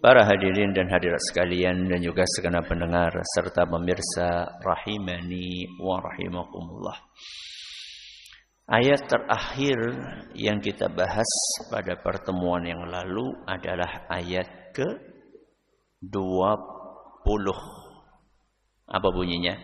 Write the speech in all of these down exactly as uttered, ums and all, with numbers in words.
Para hadirin dan hadirat sekalian dan juga segenap pendengar serta pemirsa rahimani wa rahimakumullah. Ayat terakhir yang kita bahas pada pertemuan yang lalu adalah ayat ke dua puluh. Apa bunyinya?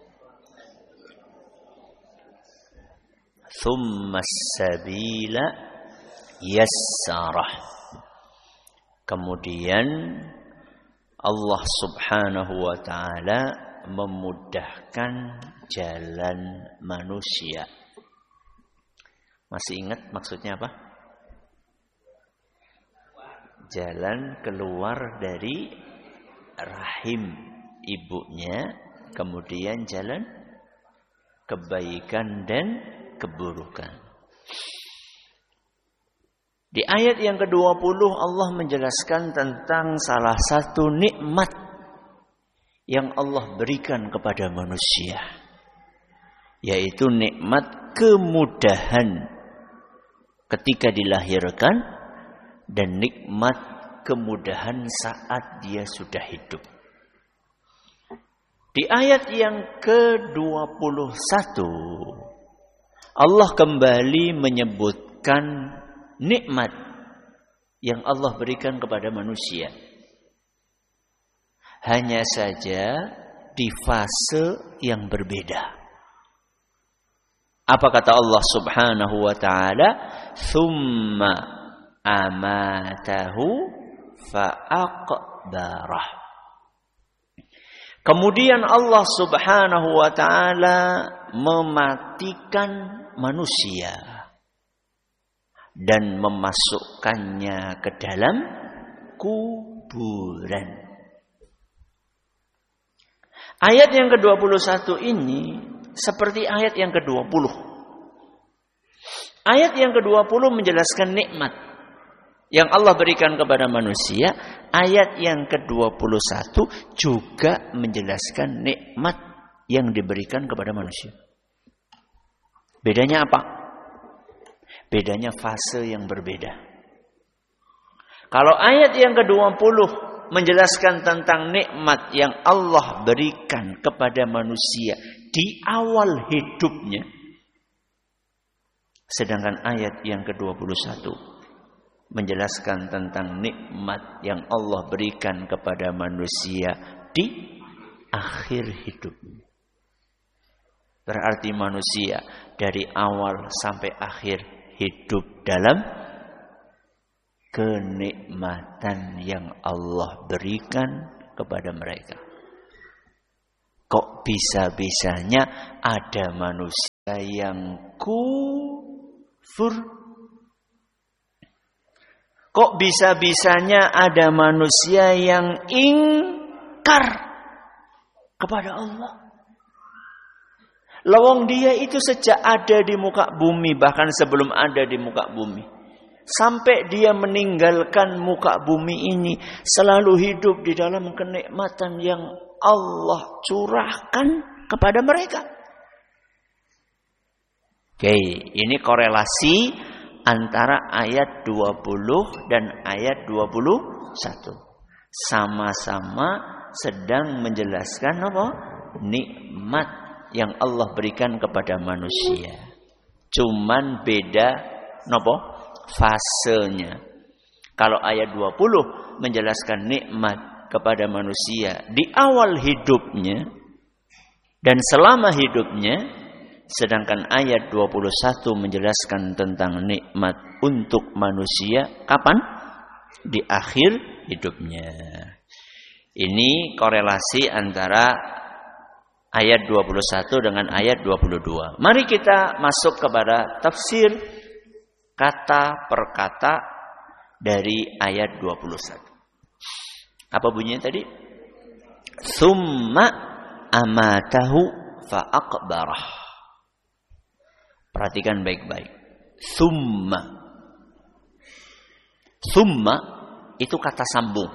Tsummas sabila yassarah. Kemudian Allah Subhanahu wa taala memudahkan jalan manusia. Masih ingat maksudnya apa? Jalan keluar dari rahim ibunya, kemudian jalan kebaikan dan keburukan. Di ayat yang ke dua puluh Allah menjelaskan tentang salah satu nikmat yang Allah berikan kepada manusia, yaitu nikmat kemudahan ketika dilahirkan dan nikmat kemudahan saat dia sudah hidup. Di ayat yang ke dua puluh satu Allah kembali menyebutkan nikmat yang Allah berikan kepada manusia. Hanya saja di fase yang berbeda. Apa kata Allah Subhanahu wa taala? Tsumma amatahu fa'aqbarah. Kemudian Allah Subhanahu wa taala mematikan manusia dan memasukkannya ke dalam kuburan. Ayat yang ke dua puluh satu ini seperti ayat yang ke dua puluh. Ayat yang ke dua puluh menjelaskan nikmat yang Allah berikan kepada manusia. Ayat yang ke dua puluh satu juga menjelaskan nikmat yang diberikan kepada manusia. Bedanya apa? Bedanya fase yang berbeda. Kalau ayat yang ke dua puluh menjelaskan tentang nikmat yang Allah berikan kepada manusia di awal hidupnya. Sedangkan ayat yang ke dua puluh satu menjelaskan tentang nikmat yang Allah berikan kepada manusia di akhir hidupnya. Berarti manusia dari awal sampai akhir hidup dalam kenikmatan yang Allah berikan kepada mereka. Kok bisa-bisanya ada manusia yang kufur? Kok bisa-bisanya ada manusia yang ingkar kepada Allah? Lawang dia itu sejak ada di muka bumi, bahkan sebelum ada di muka bumi, sampai dia meninggalkan muka bumi ini, selalu hidup di dalam kenikmatan yang Allah curahkan kepada mereka. Oke, ini korelasi antara ayat dua puluh dan ayat dua puluh satu. Sama-sama sedang menjelaskan apa? Nikmat yang Allah berikan kepada manusia. Cuman beda nopo fasenya. Kalau ayat dua puluh menjelaskan nikmat kepada manusia di awal hidupnya dan selama hidupnya, sedangkan ayat dua puluh satu menjelaskan tentang nikmat untuk manusia kapan? Di akhir hidupnya. Ini korelasi antara ayat dua puluh satu dengan ayat dua puluh dua. Mari kita masuk kepada tafsir kata per kata dari ayat dua puluh satu. Apa bunyinya tadi? Tsumma amatahu fa'aqbarah. Perhatikan baik-baik. Tsumma. Tsumma itu kata sambung.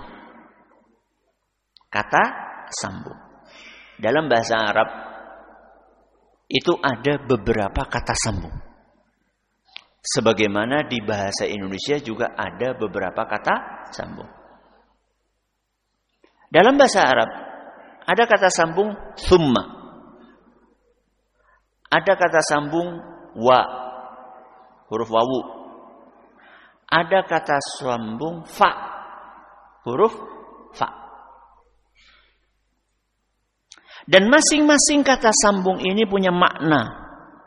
Kata sambung. Dalam bahasa Arab itu ada beberapa kata sambung. Sebagaimana di bahasa Indonesia juga ada beberapa kata sambung. Dalam bahasa Arab ada kata sambung thumma. Ada kata sambung wa, huruf wawu. Ada kata sambung fa, huruf fa. Dan masing-masing kata sambung ini punya makna.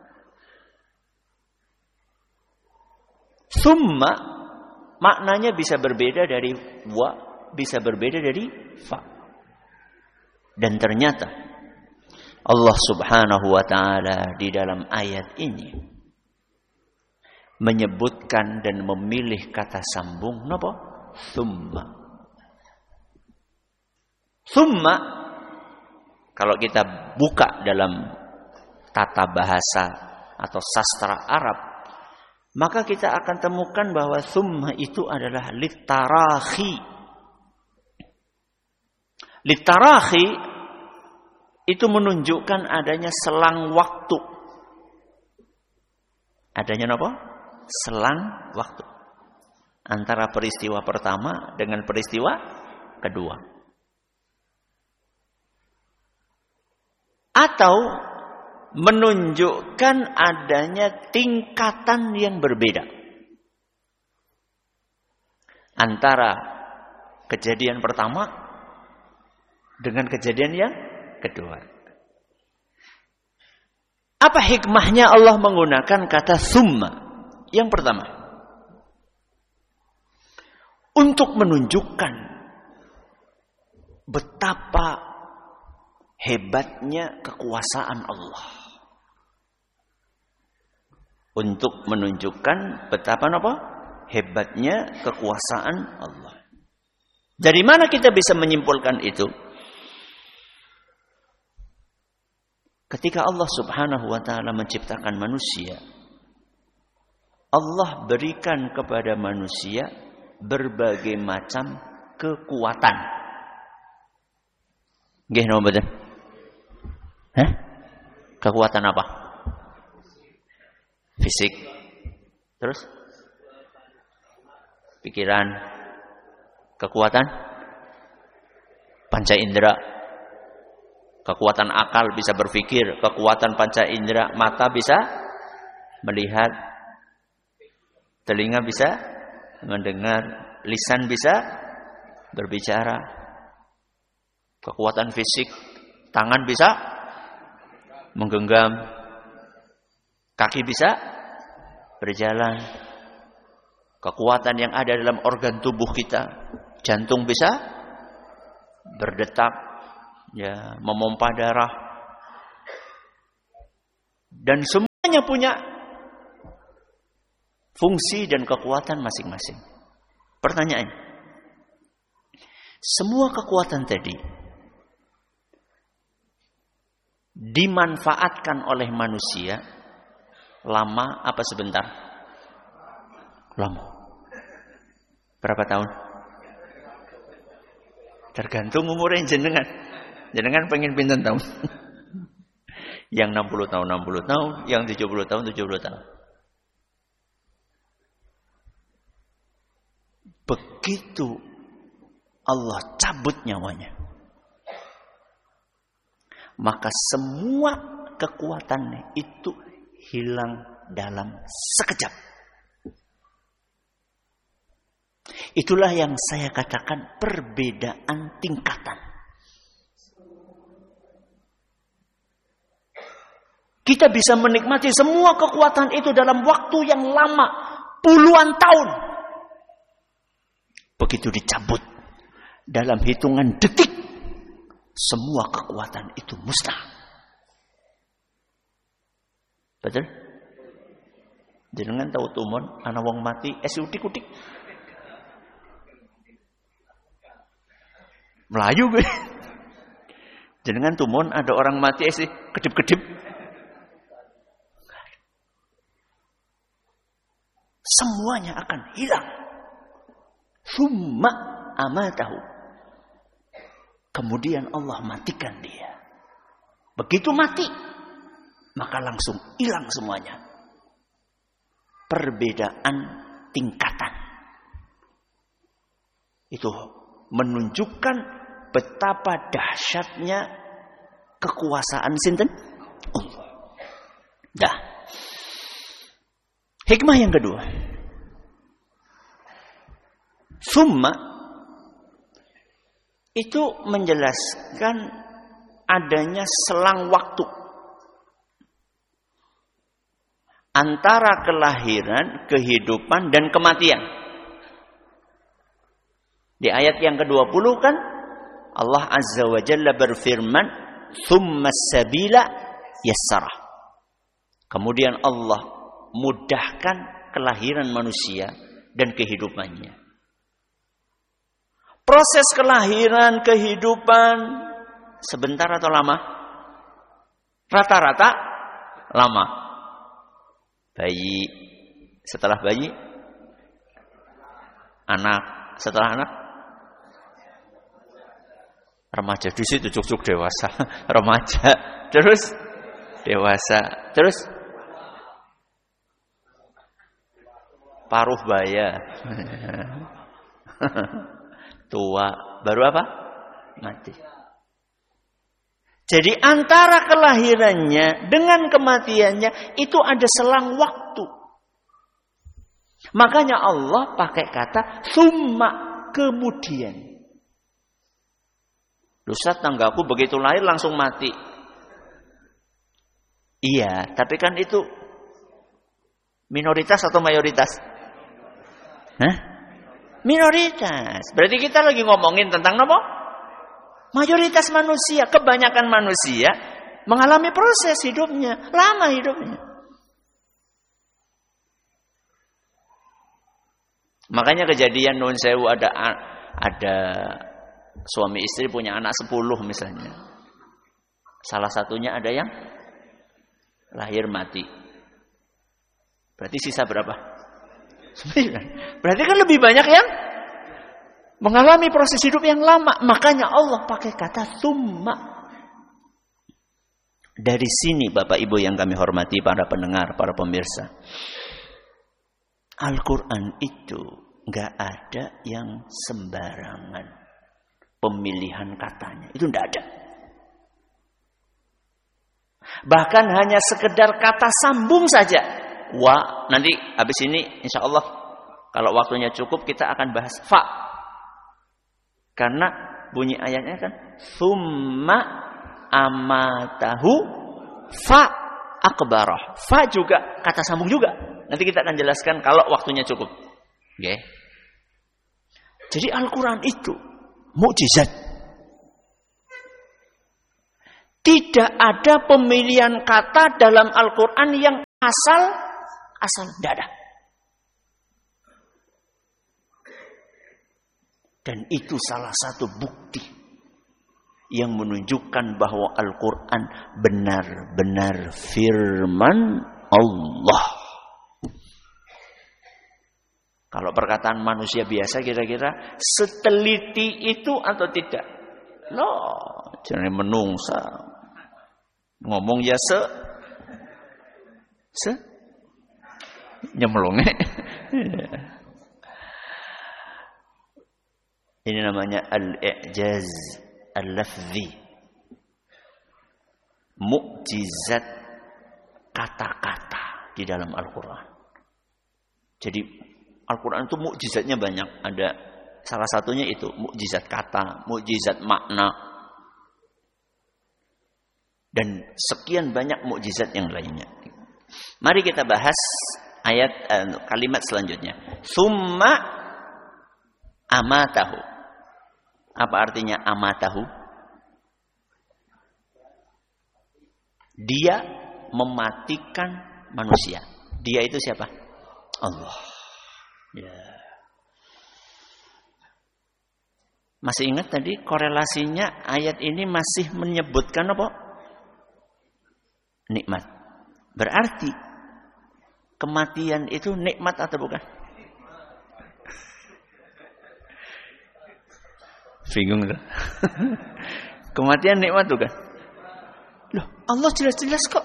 Thumma maknanya bisa berbeda dari wa, bisa berbeda dari fa. Dan ternyata Allah Subhanahu wa taala di dalam ayat ini menyebutkan dan memilih kata sambung napa? Thumma. Thumma kalau kita buka dalam tata bahasa atau sastra Arab, maka kita akan temukan bahwa thumma itu adalah litarahi. Litarahi itu menunjukkan adanya selang waktu. Adanya apa? Selang waktu. Antara peristiwa pertama dengan peristiwa kedua. Atau menunjukkan adanya tingkatan yang berbeda antara kejadian pertama dengan kejadian yang kedua. Apa hikmahnya Allah menggunakan kata summa? Yang pertama, untuk menunjukkan betapa hebatnya kekuasaan Allah. Untuk menunjukkan betapa apa? Hebatnya kekuasaan Allah. Dari mana kita bisa menyimpulkan itu? Ketika Allah Subhanahu wa taala menciptakan manusia, Allah berikan kepada manusia berbagai macam kekuatan. Nggih napa mboten? Hah? Kekuatan apa? Fisik. Terus? Pikiran. Kekuatan panca indera. Kekuatan akal bisa berpikir, kekuatan panca indera, mata bisa melihat, telinga bisa mendengar, lisan bisa berbicara. Kekuatan fisik, tangan bisa menggenggam, kaki bisa berjalan. Kekuatan yang ada dalam organ tubuh kita, jantung bisa berdetak, ya, memompa darah. Dan semuanya punya fungsi dan kekuatan masing-masing. Pertanyaan, semua kekuatan tadi dimanfaatkan oleh manusia lama apa sebentar? Lama. Berapa tahun? Tergantung umurnya jenengan. Jenengan pengen pinten tahun? Yang enam puluh tahun enam puluh tahun, yang tujuh puluh tahun tujuh puluh tahun. Begitu Allah cabut nyawanya, maka semua kekuatannya itu hilang dalam sekejap. Itulah yang saya katakan perbedaan tingkatan. Kita bisa menikmati semua kekuatan itu dalam waktu yang lama, puluhan tahun. Begitu dicabut, dalam hitungan detik, semua kekuatan itu musnah. Betul? Jenengan tahu tumon, ana wong mati, es utik-utik. Melayu gue. Jenengan tumon, ada orang mati, es kedip-kedip. Semuanya akan hilang. Summa amatahu. Kemudian Allah matikan dia. Begitu mati, maka langsung hilang semuanya. Perbedaan tingkatan. Itu menunjukkan betapa dahsyatnya kekuasaan sinten Allah. Dah. Hikmah yang kedua. Summa itu menjelaskan adanya selang waktu antara kelahiran, kehidupan, dan kematian. Di ayat yang kedua puluh kan Allah Azza wa Jalla berfirman, "Tsumma sabila yassarah." Kemudian Allah mudahkan kelahiran manusia dan kehidupannya. Proses kelahiran, kehidupan sebentar atau lama? Rata-rata lama. Bayi, setelah bayi anak, setelah anak remaja, di situ cuk-cuk dewasa, remaja, terus dewasa, terus paruh baya, tua, baru apa? Mati. Jadi antara kelahirannya dengan kematiannya itu ada selang waktu. Makanya Allah pakai kata summa, kemudian. Ustaz, tanggaku begitu lahir langsung mati. Iya, tapi kan itu minoritas atau mayoritas? Hah? Minoritas. Berarti kita lagi ngomongin tentang apa? Mayoritas manusia, kebanyakan manusia mengalami proses hidupnya, lama hidupnya. Makanya kejadian nun sewu ada ada suami istri punya anak sepuluh misalnya. Salah satunya ada yang lahir mati. Berarti sisa berapa? sembilan. Berarti kan lebih banyak yang mengalami proses hidup yang lama. Makanya Allah pakai kata summa. Dari sini Bapak Ibu yang kami hormati, para pendengar, para pemirsa, Al-Quran itu gak ada yang sembarangan pemilihan katanya. Itu gak ada. Bahkan hanya sekedar kata sambung saja. Wa, nanti habis ini insya Allah kalau waktunya cukup kita akan bahas fa. Karena bunyi ayatnya kan summa amatahu fa akbarah. Fa juga kata sambung juga. Nanti kita akan jelaskan kalau waktunya cukup. Oke. Okay. Jadi Al-Quran itu mukjizat. Tidak ada pemilihan kata dalam Al-Quran yang asal asal tidak ada. Dan itu salah satu bukti yang menunjukkan bahwa Al-Quran benar-benar firman Allah. Kalau perkataan manusia biasa kira-kira seteliti itu atau tidak? Loh, jangan menungsa. Ngomong ya se se nyemlonge. Ini namanya al-i'jaz al-lafzi. Mukjizat kata-kata di dalam Al-Quran. Jadi Al-Quran itu mukjizatnya banyak. Ada salah satunya itu mukjizat kata, mukjizat makna, dan sekian banyak mukjizat yang lainnya. Mari kita bahas ayat uh, kalimat selanjutnya. Summa amatahu. Apa artinya amatahu? Dia mematikan manusia. Dia itu siapa? Allah. Ya. Masih ingat tadi korelasinya ayat ini masih menyebutkan apa? Nikmat. Berarti kematian itu nikmat atau bukan? Bingung kan? Kematian nikmat bukan? Loh, Allah jelas-jelas kok.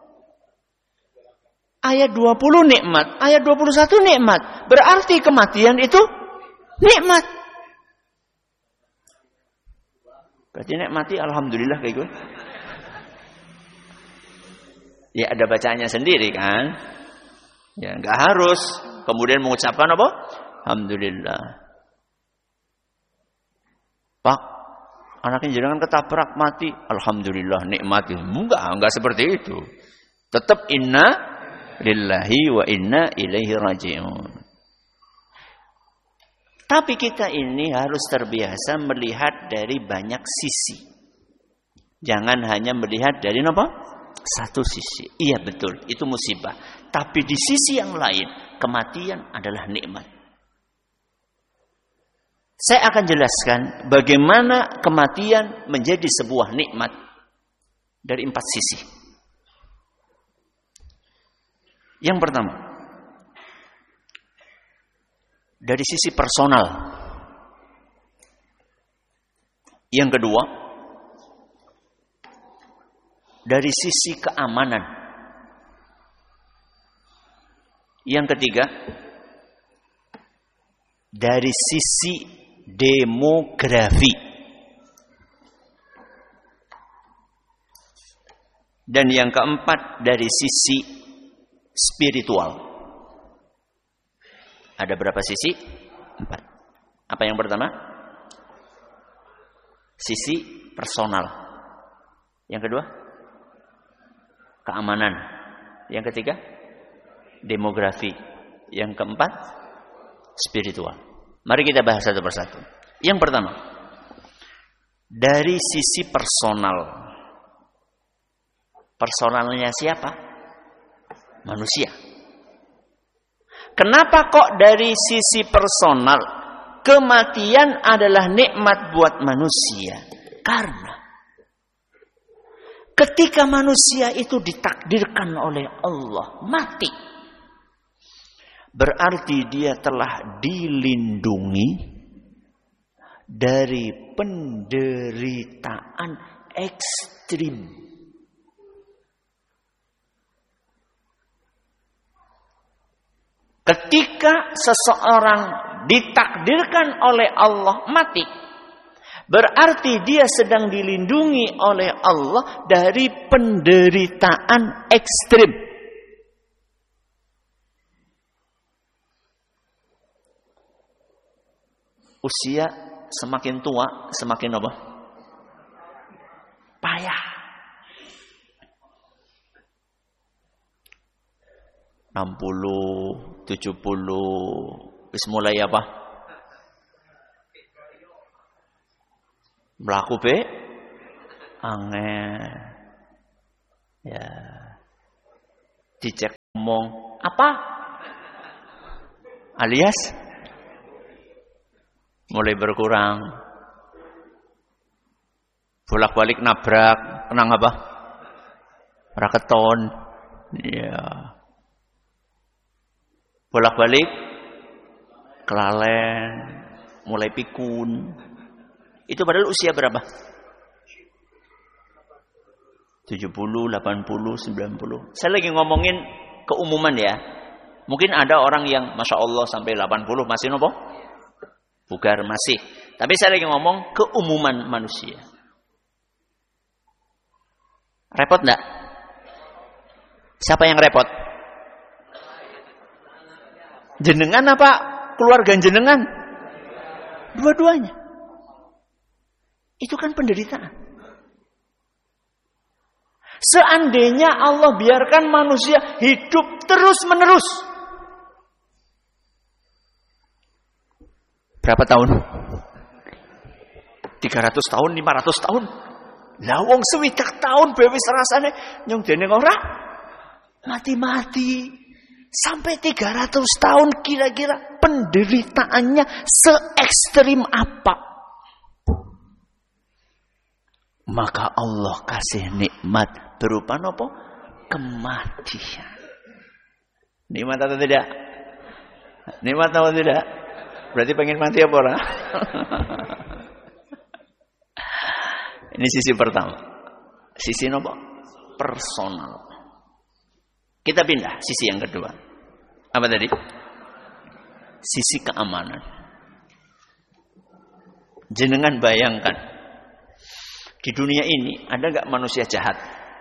Ayat dua puluh nikmat, ayat dua puluh satu nikmat. Berarti kematian itu nikmat. Berarti nek mati alhamdulillah kayak gue. Ya ada bacaannya sendiri kan. Ya nggak harus kemudian mengucapkan apa? Alhamdulillah. Pak, anaknya jenengan ketabrak mati, alhamdulillah nikmati. Enggak, enggak seperti itu. Tetap inna lillahi wa inna ilaihi raji'un. Tapi kita ini harus terbiasa melihat dari banyak sisi. Jangan hanya melihat dari apa? Satu sisi. Iya betul, itu musibah. Tapi di sisi yang lain, kematian adalah nikmat. Saya akan jelaskan bagaimana kematian menjadi sebuah nikmat dari empat sisi. Yang pertama, dari sisi personal. Yang kedua, dari sisi keamanan. Yang ketiga, dari sisi demografi. Dan yang keempat, dari sisi spiritual. Ada berapa sisi? Empat. Apa yang pertama? Sisi personal. Yang kedua? Keamanan. Yang ketiga? Demografi. Yang keempat? Spiritual. Mari kita bahas satu persatu. Yang pertama, dari sisi personal. Personalnya siapa? Manusia. Kenapa kok dari sisi personal kematian adalah nikmat buat manusia? Karena ketika manusia itu ditakdirkan oleh Allah mati, berarti dia telah dilindungi dari penderitaan ekstrim. Ketika seseorang ditakdirkan oleh Allah mati, berarti dia sedang dilindungi oleh Allah dari penderitaan ekstrim. Usia semakin tua, semakin apa? Payah. enam puluh, tujuh puluh, wis mulai apa? Mlaku be angel. Ya. Dicek ngomong apa? Alias mulai berkurang. Bolak-balik nabrak, kenang apa? Raketon. Ya. Bolak-balik kelalen, mulai pikun. Itu padahal usia berapa? tujuh puluh, delapan puluh, sembilan puluh. Saya lagi ngomongin keumuman ya. Mungkin ada orang yang Masya Allah sampai delapan puluh masih nopo? Bugar masih. Tapi saya lagi ngomong keumuman manusia. Repot enggak? Siapa yang repot? Jenengan apa keluarga jenengan? Dua-duanya. Itu kan penderitaan. Seandainya Allah biarkan manusia hidup terus-menerus. Berapa tahun? tiga ratus tahun, lima ratus tahun. Lah wong swidak tahun bewis rasane nyong dene ora mati-mati. Sampai tiga ratus tahun kira-kira penderitaannya se-ekstrim apa? Maka Allah kasih nikmat berupa apa? Kematian. Nikmat atau tidak? Nikmat atau tidak? Berarti pengen mati apa orang? Ini sisi pertama. Sisi apa? Personal. Kita pindah sisi yang kedua. Apa tadi? Sisi keamanan. Jenengan bayangkan. Di dunia ini ada nggak manusia jahat?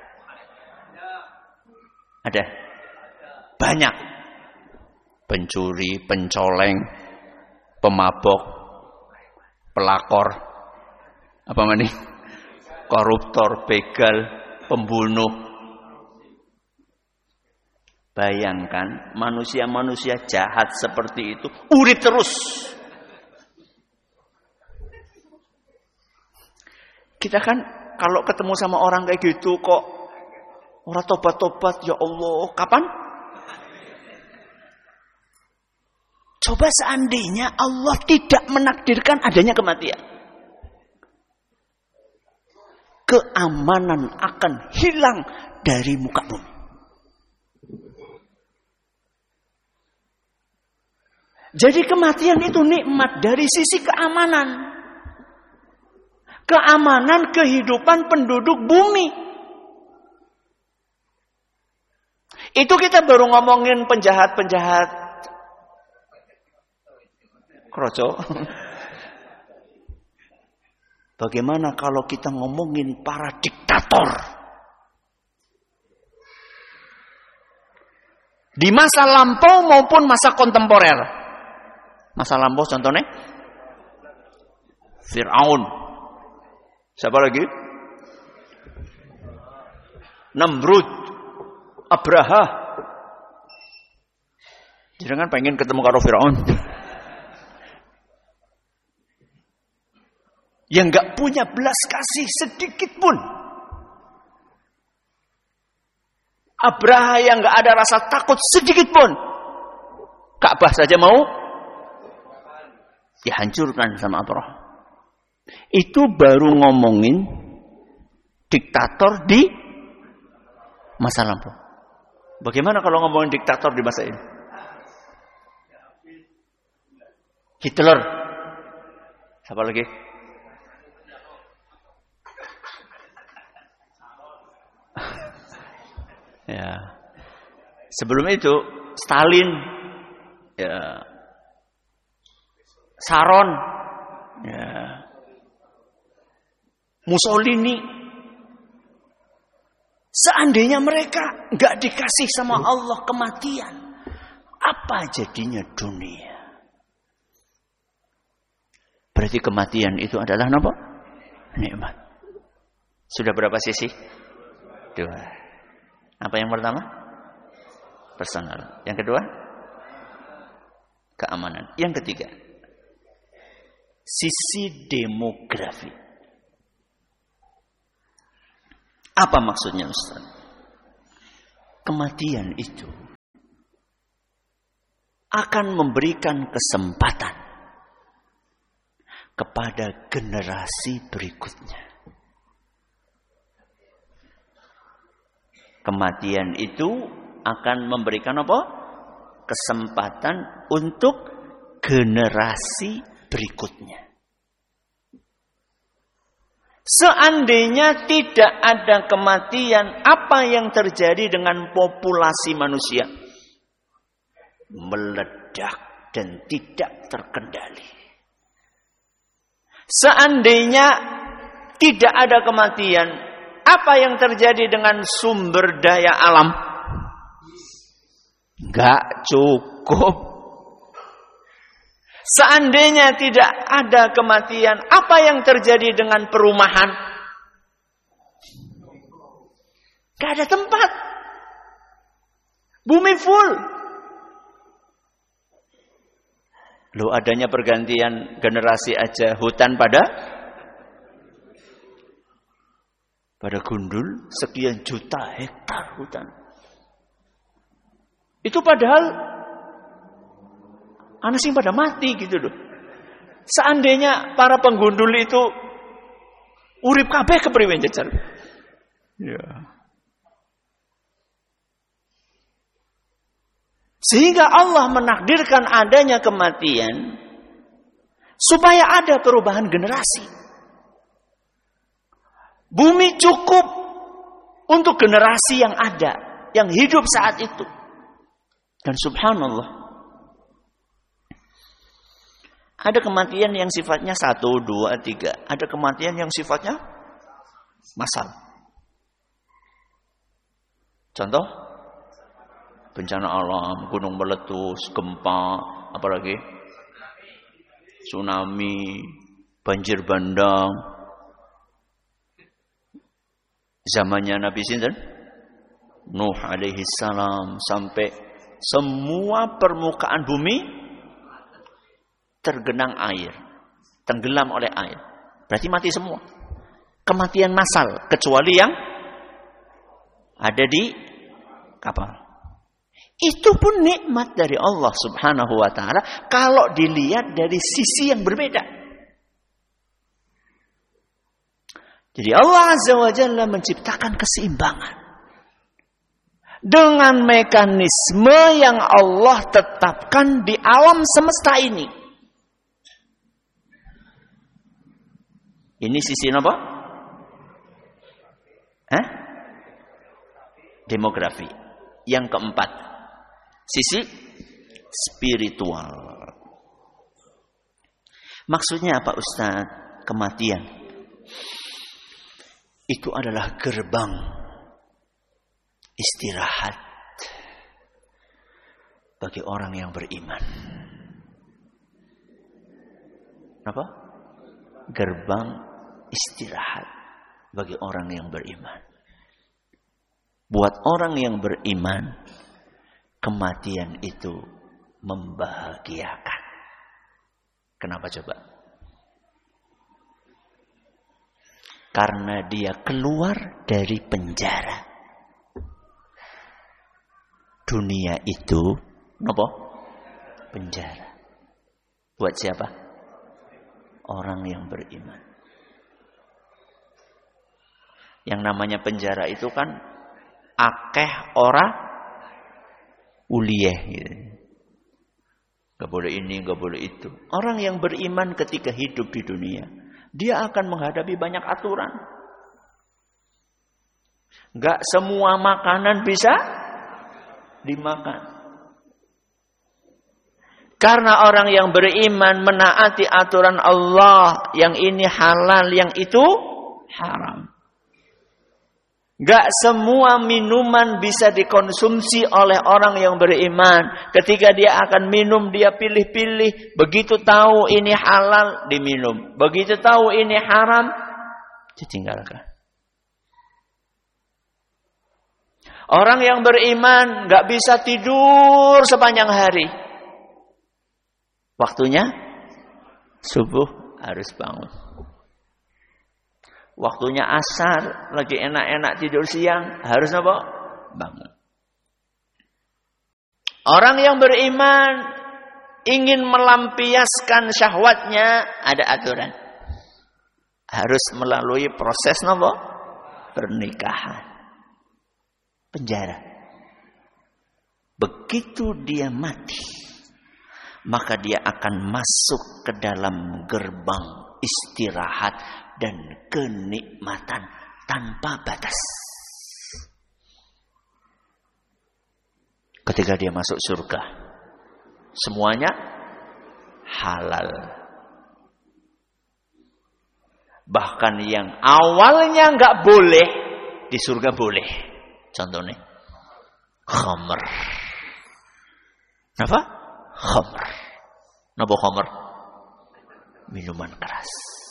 Ada. Banyak. Pencuri, pencoleng, pemabok, pelakor, apa mana? Koruptor, begal, pembunuh. Bayangkan manusia-manusia jahat seperti itu urip terus. Kita kan kalau ketemu sama orang kayak gitu kok orang tobat-tobat, ya Allah, kapan? Coba seandainya Allah tidak menakdirkan adanya kematian. Keamanan akan hilang dari muka bumi. Jadi kematian itu nikmat dari sisi keamanan. Keamanan kehidupan penduduk bumi. Itu kita baru ngomongin penjahat-penjahat kroco. Bagaimana kalau kita ngomongin para diktator? Di masa lampau maupun masa kontemporer. Masa lampau contohnya Fir'aun. Siapa lagi? Namrud, Abraha. Jangan pengen ketemu karo Firaun. Yang enggak punya belas kasih sedikit pun. Abraha yang enggak ada rasa takut sedikit pun. Ka'bah saja mau dihancurkan sama Abraha. Itu baru ngomongin diktator di masa lampau. Bagaimana kalau ngomongin diktator di masa ini? Hitler. Siapa lagi? Ya. Sebelum itu Stalin, ya. Sharon, ya. Mussolini. Seandainya mereka nggak dikasih sama Allah kematian, apa jadinya dunia? Berarti kematian itu adalah apa? Nikmat. Sudah berapa sisi? Dua. Apa yang pertama? Personal. Yang kedua? Keamanan. Yang ketiga? Sisi demografi. Apa maksudnya Ustaz? Kematian itu akan memberikan kesempatan kepada generasi berikutnya. Kematian itu akan memberikan apa? Kesempatan untuk generasi berikutnya. Seandainya tidak ada kematian, apa yang terjadi dengan populasi manusia? Meledak dan tidak terkendali. Seandainya tidak ada kematian, apa yang terjadi dengan sumber daya alam? Enggak cukup. Seandainya tidak ada kematian, apa yang terjadi dengan perumahan? Enggak ada tempat. Bumi full. Loh, adanya pergantian generasi aja hutan pada pada gundul sekian juta hektar hutan. Itu padahal anak sing pada mati gitu loh. Seandainya para penggundul itu urip kabeh kepriwe jajar. Ya. Sehingga Allah menakdirkan adanya kematian supaya ada perubahan generasi. Bumi cukup untuk generasi yang ada, yang hidup saat itu. Dan subhanallah, ada kematian yang sifatnya satu, dua, tiga. Ada kematian yang sifatnya massal. Contoh bencana alam, gunung meletus, gempa, apalagi tsunami, banjir bandang. Zamannya Nabi sinten? Nuh alaihi salam, sampai semua permukaan bumi tergenang air, tenggelam oleh air. Berarti mati semua. Kematian massal, kecuali yang ada di kapal. Itu pun nikmat dari Allah Subhanahu wa taala kalau dilihat dari sisi yang berbeda. Jadi Allah Azza wa Jalla menciptakan keseimbangan dengan mekanisme yang Allah tetapkan di alam semesta ini. Ini sisi apa? Hah? Demografi. Yang keempat, sisi spiritual. Maksudnya apa Ustaz? Kematian itu adalah gerbang istirahat bagi orang yang beriman. Apa? Gerbang istirahat bagi orang yang beriman. Buat orang yang beriman, kematian itu membahagiakan. Kenapa coba? Karena dia keluar dari penjara. Dunia itu apa? Penjara. Buat siapa? Orang yang beriman. Yang namanya penjara itu kan akeh ora uliyeh gitu. Gak boleh ini, gak boleh itu. Orang yang beriman ketika hidup di dunia, dia akan menghadapi banyak aturan. Gak semua makanan bisa dimakan. Karena orang yang beriman menaati aturan Allah, yang ini halal, yang itu haram. Gak semua minuman bisa dikonsumsi oleh orang yang beriman. Ketika dia akan minum, dia pilih-pilih. Begitu tahu ini halal, diminum. Begitu tahu ini haram, ditinggalkan. Orang yang beriman gak bisa tidur sepanjang hari. Waktunya subuh harus bangun. Waktunya asar, lagi enak-enak tidur siang, harus apa? Bangun. Orang yang beriman ingin melampiaskan syahwatnya, ada aturan. Harus melalui proses apa? Pernikahan. Penjara. Begitu dia mati, maka dia akan masuk ke dalam gerbang istirahat dan kenikmatan tanpa batas. Ketika dia masuk surga, semuanya halal. Bahkan yang awalnya nggak boleh, di surga boleh. Contohnya, khamr. Apa? Khamr. Napa khamr? Minuman keras.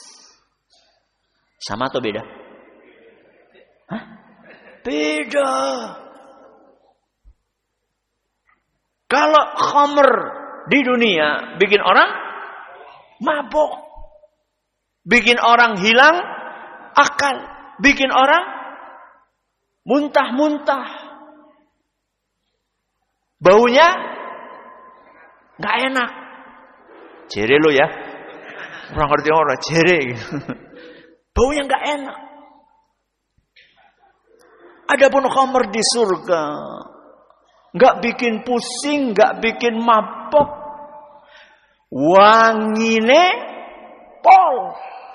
Sama atau beda? Hah? Beda. Kalau khamr di dunia bikin orang mabuk, bikin orang hilang akal, bikin orang muntah-muntah, baunya nggak enak. Jere lo ya, orang ngerti orang jere. Baunya nggak enak. Adapun khamr di surga, nggak bikin pusing, nggak bikin mabok, wangine pol,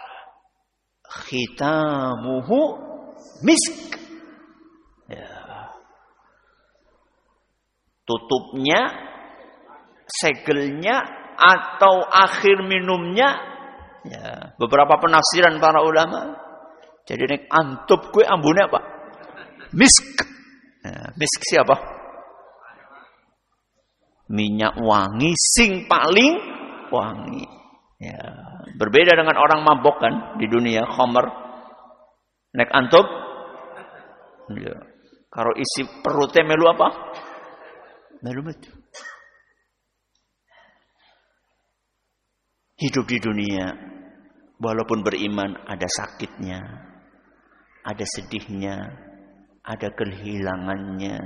khitamuhu misk. Ya. Tutupnya, segelnya atau akhir minumnya. Ya, beberapa penafsiran para ulama, Jadi nek antup kue ambune apa? Misk. Nah, misk siapa? Minyak wangi sing paling wangi. Ya, berbeda dengan orang mabok kan di dunia khamr. Nek antup ya, karo isi perutnya melu apa? Melu metu. Hidup di dunia walaupun beriman ada sakitnya, ada sedihnya, ada kehilangannya.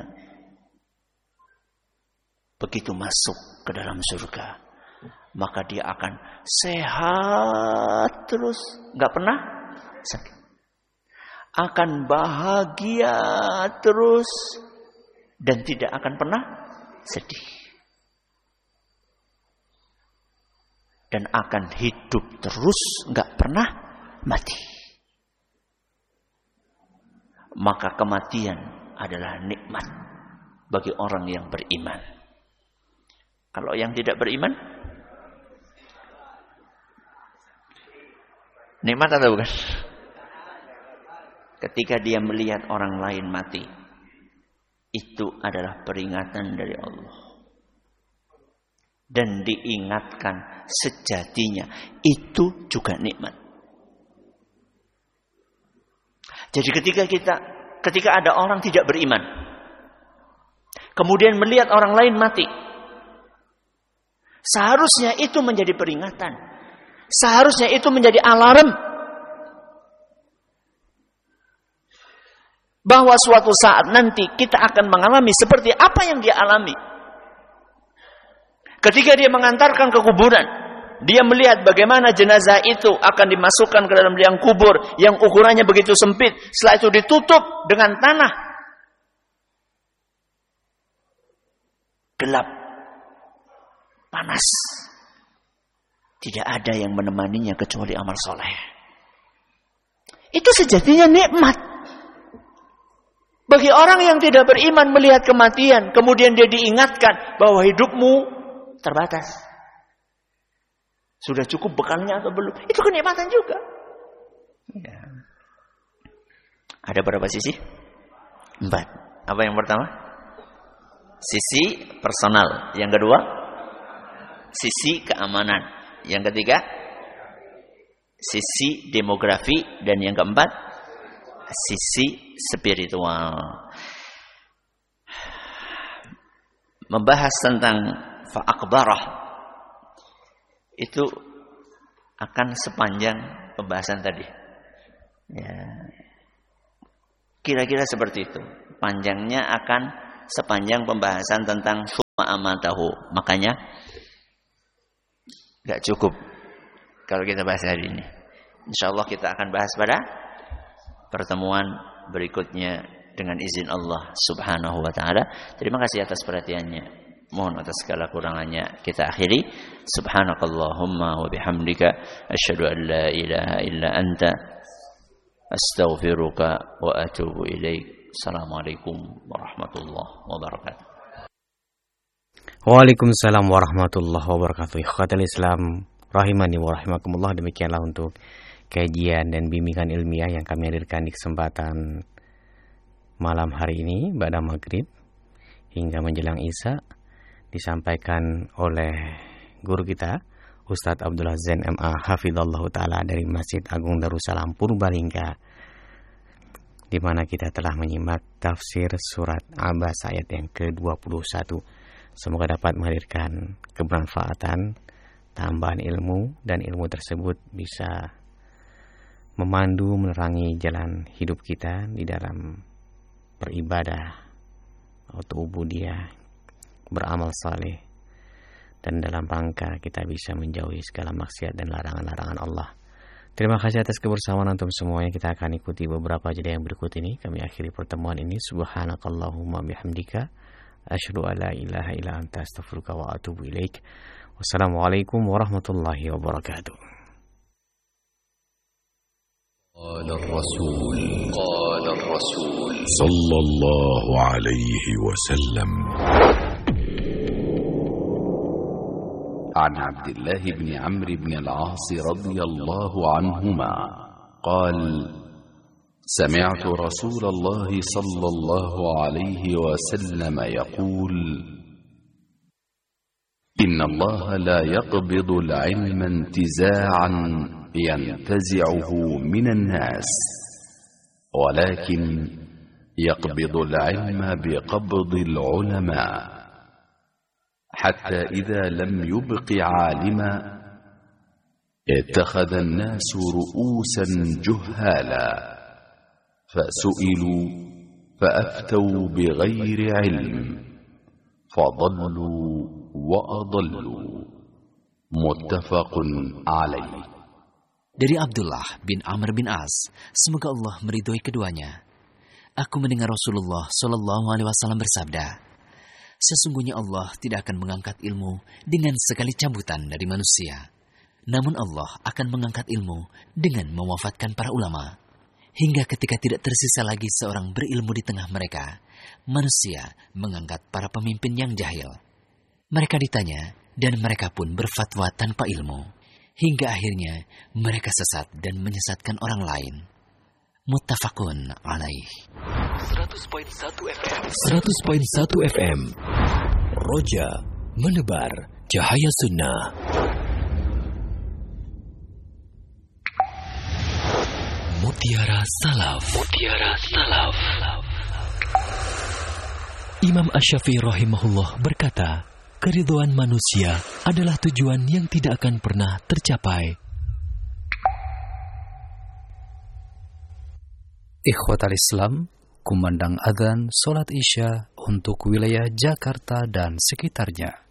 Begitu masuk ke dalam surga, maka dia akan sehat terus, nggak pernah sakit. Akan bahagia terus dan tidak akan pernah sedih. Dan akan hidup terus, nggak pernah mati. Maka kematian adalah nikmat bagi orang yang beriman. Kalau yang tidak beriman, nikmat atau bukan? Ketika dia melihat orang lain mati, itu adalah peringatan dari Allah. Dan diingatkan sejatinya itu juga nikmat. Jadi ketika kita ketika ada orang tidak beriman, kemudian melihat orang lain mati, seharusnya itu menjadi peringatan. Seharusnya itu menjadi alarm bahwa suatu saat nanti kita akan mengalami seperti apa yang dia alami. Ketika dia mengantarkan ke kuburan, dia melihat bagaimana jenazah itu akan dimasukkan ke dalam liang kubur yang ukurannya begitu sempit. Setelah itu ditutup dengan tanah. Gelap. Panas. Tidak ada yang menemaninya kecuali amal soleh. Itu sejatinya nikmat. Bagi orang yang tidak beriman melihat kematian, kemudian dia diingatkan bahwa hidupmu terbatas. Sudah cukup bekalnya atau belum? Itu kenikmatan juga. Ya. Ada berapa sisi? Empat. Apa yang pertama? Sisi personal. Yang kedua? Sisi keamanan. Yang ketiga? Sisi demografi. Dan yang keempat? Sisi spiritual. Membahas tentang fa'akbarah itu akan sepanjang pembahasan tadi. Ya. Kira-kira seperti itu. Panjangnya akan sepanjang pembahasan tentang summa amatahu. Makanya gak cukup kalau kita bahas hari ini. Insyaallah kita akan bahas pada pertemuan berikutnya dengan izin Allah Subhanahu wa taala. Terima kasih atas perhatiannya. Mohon atas segala kurangannya kita akhiri. Subhanakallahumma wa bihamdika asyhadu an la ilaha illa anta astaghfiruka wa atubu ilaik. Assalamualaikum warahmatullahi wabarakatuh. Waalaikumsalam warahmatullahi wabarakatuh. Ikhwatul Islam rahimani wa rahimakumullah. Demikianlah untuk kajian dan bimbingan ilmiah yang kami hadirkan di kesempatan malam hari ini pada maghrib hingga menjelang isya, disampaikan oleh guru kita Ustadz Abdullah Zain M A Hafidhallahu Ta'ala dari Masjid Agung Darussalam Purbalingga, di mana kita telah menyimak tafsir surat Abasa ayat yang ke dua puluh satu. Semoga dapat menghadirkan kebermanfaatan, tambahan ilmu, dan ilmu tersebut bisa memandu menerangi jalan hidup kita di dalam beribadah atau ubudiyah, beramal saleh, dan dalam rangka kita bisa menjauhi segala maksiat dan larangan-larangan Allah. Terima kasih atas kebersamaan antum semuanya. Kita akan ikuti beberapa jeda yang berikut ini. Kami akhiri pertemuan ini. Subhanakallahumma bihamdika asyhadu an la ilaha illa anta astaghfiruka wa atubu ilaik. Wassalamualaikum warahmatullahi wabarakatuh. قال الرسول قال الرسول صلى الله عليه وسلم عن عبد الله بن عمرو بن العاص رضي الله عنهما قال سمعت رسول الله صلى الله عليه وسلم يقول إن الله لا يقبض العلم انتزاعا ينتزعه من الناس ولكن يقبض العلم بقبض العلماء حتى إذا لم يبق عالما اتخذ الناس رؤوسا جهالا فسئلوا فأفتوا بغير علم فضلوا وأضلوا متفق عليه. Dari Abdullah bin Amr bin As, semoga Allah meridhoi keduanya. Aku mendengar Rasulullah Shallallahu Alaihi Wasallam bersabda, sesungguhnya Allah tidak akan mengangkat ilmu dengan sekali cabutan dari manusia. Namun Allah akan mengangkat ilmu dengan mewafatkan para ulama. Hingga ketika tidak tersisa lagi seorang berilmu di tengah mereka, manusia mengangkat para pemimpin yang jahil. Mereka ditanya dan mereka pun berfatwa tanpa ilmu. Hingga akhirnya mereka sesat dan menyesatkan orang lain. Muttafaqun alaih. seratus koma satu F M seratus koma satu F M Roja menebar cahaya sunnah. Mutiara Salaf. Mutiara Salaf. Imam Asy-Syafi'i rahimahullah berkata, keridhaan manusia adalah tujuan yang tidak akan pernah tercapai. Ikhwatal Islam, kumandang adzan salat Isya untuk wilayah Jakarta dan sekitarnya.